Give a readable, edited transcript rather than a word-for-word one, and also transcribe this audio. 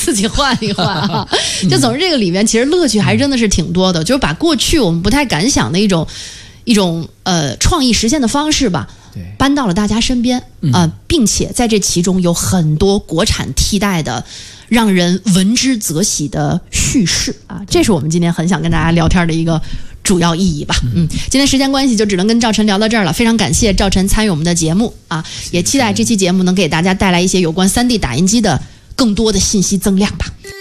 自己换一换啊。就总之这个里面其实乐趣还真的是挺多的，就是把过去我们不太敢想的一种创意实现的方式吧，搬到了大家身边并且在这其中有很多国产替代的让人闻之则喜的叙事啊，这是我们今天很想跟大家聊天的一个主要意义吧。今天时间关系就只能跟赵晨聊到这儿了，非常感谢赵晨参与我们的节目啊，也期待这期节目能给大家带来一些有关3D 打印机的更多的信息增量吧。